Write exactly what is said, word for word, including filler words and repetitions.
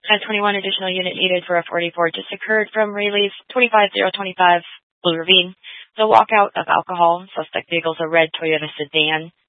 A twenty-one additional unit needed for a forty-four just occurred from release twenty-five zero twenty-five Blue Ravine. The walkout of alcohol. Suspect vehicles a red Toyota sedan.